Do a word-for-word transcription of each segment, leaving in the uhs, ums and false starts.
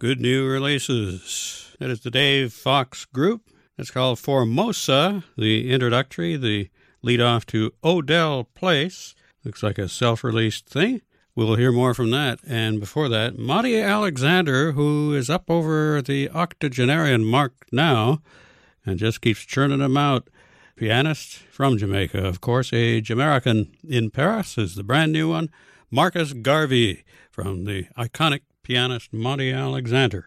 good new releases. That is the Dave Fox Group. It's called Formosa, the introductory, the lead off to Odell Place. Looks like a self-released thing. We'll hear more from that. And before that, Monty Alexander, who is up over the octogenarian mark now and just keeps churning them out. Pianist from Jamaica, of course. Age American in Paris is the brand new one. Marcus Garvey from the iconic pianist Monty Alexander.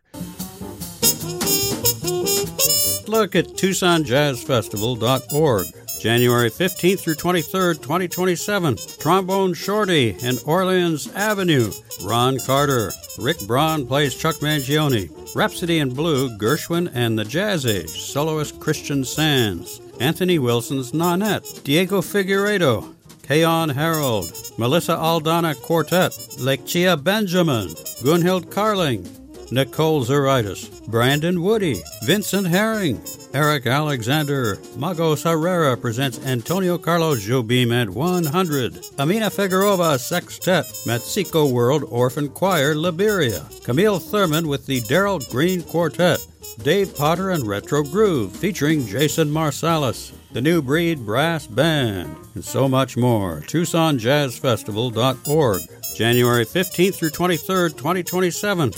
Look at Tucson Jazz Festival dot org. January fifteenth through twenty-third, twenty twenty-seven. Trombone Shorty and Orleans Avenue. Ron Carter. Rick Braun plays Chuck Mangione. Rhapsody in Blue, Gershwin and the Jazz Age. Soloist Christian Sands. Anthony Wilson's Nanette. Diego Figueiredo. Keon Harold. Melissa Aldana Quartet. Lechia Benjamin. Gunhild Carling. Nicole Zaritis, Brandon Woody, Vincent Herring, Eric Alexander, Magos Herrera presents Antonio Carlos Jobim at one hundred, Amina Figueroa Sextet, Mexico World Orphan Choir Liberia, Camille Thurman with the Darrell Green Quartet, Dave Potter and Retro Groove featuring Jason Marsalis, the New Breed Brass Band, and so much more. Tucson Jazz Festival dot org. January fifteenth through twenty-third, twenty twenty-seven.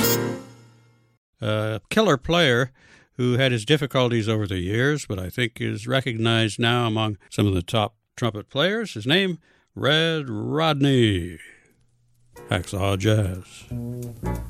A killer player who had his difficulties over the years, but I think is recognized now among some of the top trumpet players. His name, Red Rodney. Hacksaw Jazz.